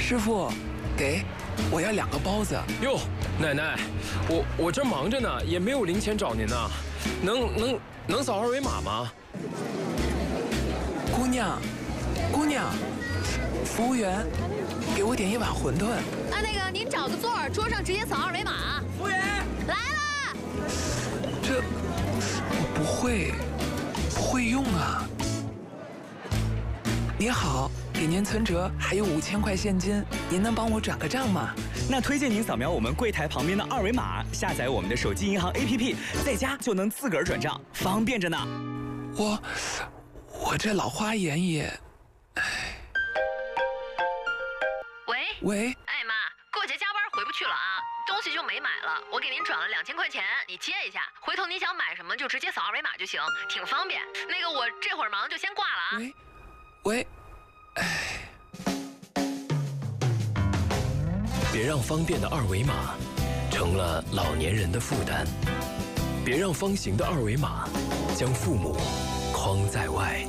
师傅，给，我要2个包子。 哟，奶奶，我这忙着呢，也没有零钱找您呢，能扫2维码吗？ 姑娘，服务员，给我点1碗馄饨。 啊，那个您找个座儿，桌上直接扫2维码。 服务员来了。 这不会用啊。您好，给您存折还有5000块现金，您能帮我转个账吗？ 那推荐您扫描我们柜台旁边的2维码，下载我们的手机银行 APP， 在家就能自个儿转账，方便着呢。 我这老花眼也，喂， 哎妈，过节加班回不去了啊，东西就没买了，我给您转了2000块钱，你接一下，回头您想买什么就直接扫2维码就行，挺方便。那个我这会儿忙就先挂了啊。 喂， 别让方便的2维码成了老年人的负担，别让方形的2维码将父母框在外。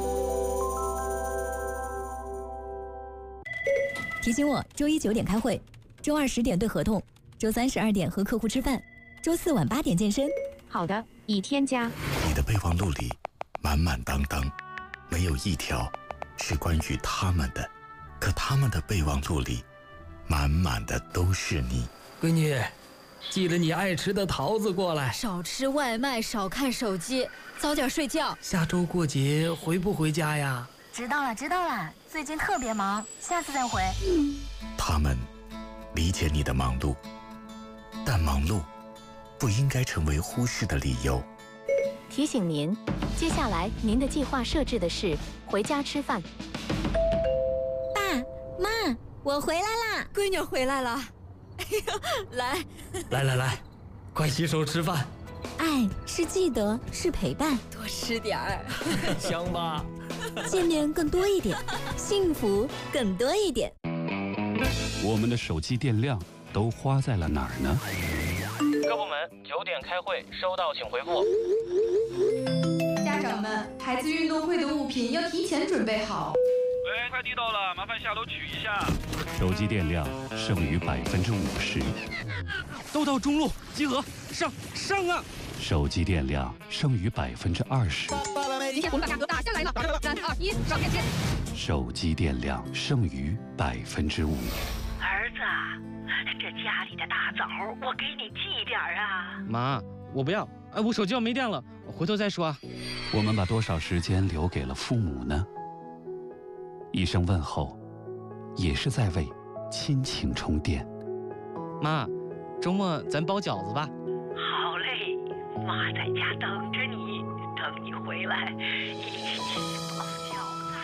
提醒我，周1 9点开会，周2 10点对合同，周3 12点和客户吃饭，周4晚8点健身。 好的，已添加。 你的备忘录里满满当当，没有一条是关于他们的，可他们的备忘录里满满的都是你。 闺女，记得你爱吃的桃子过来。 少吃外卖，少看手机，早点睡觉。 下周过节回不回家呀？ 知道了，最近特别忙，下次再回。 他们理解你的忙碌，但忙碌不应该成为忽视的理由。 提醒您，接下来您的计划设置的是回家吃饭。 爸妈，我回来啦！ 闺女回来了。哎呀， 来，快洗手吃饭。 爱是记得，是陪伴， 多吃点儿。 香吧？ 见面更多一点，幸福更多一点。 我们的手机电量都花在了哪儿呢？ 各部门9点开会，收到请回复。 家长们，孩子运动会的物品要提前准备好。 喂，快递到了，麻烦下楼取一下。 手机电量剩余50%。 都到中路集合，上啊！ 手机电量剩余20%。 今天红把价格打下来了，3、2、1，上链接。 手机电量剩余5%。 儿子，这家里的大枣我给你寄点啊。 妈，我不要，我手机要没电了，回头再说啊。 我们把多少时间留给了父母呢？一声问候，也是在为亲情充电。 妈，周末咱包饺子吧。 好嘞，妈在家等着你，等你回来一起包饺子。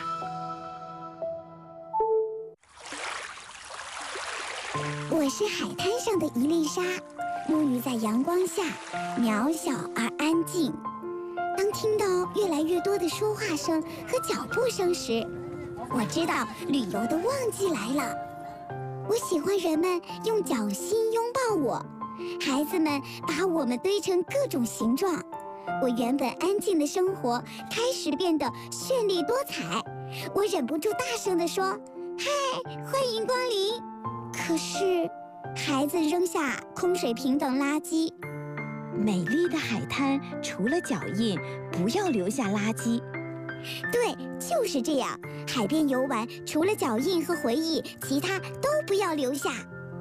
我是海滩上的一粒沙，沐浴在阳光下，渺小而安静。当听到越来越多的说话声和脚步声时，我知道旅游的旺季来了。我喜欢人们用脚心拥抱我，孩子们把我们堆成各种形状。我原本安静的生活开始变得绚丽多彩。我忍不住大声地说：“嗨，欢迎光临！”可是，孩子扔下空水瓶等垃圾。 美丽的海滩，除了脚印，不要留下垃圾。 对，就是这样。海边游玩，除了脚印和回忆，其他都不要留下。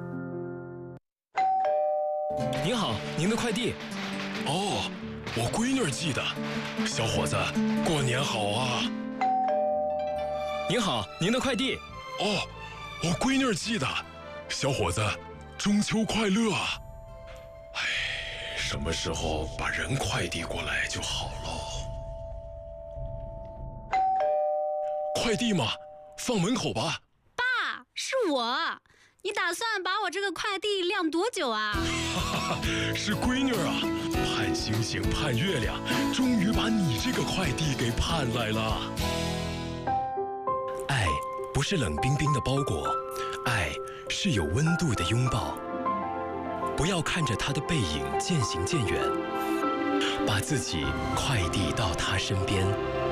您好，您的快递。 哦，我闺女寄的。小伙子，过年好啊！ 您好，您的快递。 哦，我闺女寄的。小伙子，中秋快乐啊！哎，什么时候把人快递过来就好喽？快递嘛，放门口吧。 爸，是我。你打算把我这个快递晾多久啊？ 是闺女啊，盼星星盼月亮，终于把你这个快递给盼来了。 爱不是冷冰冰的包裹，爱是有温度的拥抱。不要看着他的背影渐行渐远，把自己快递到他身边。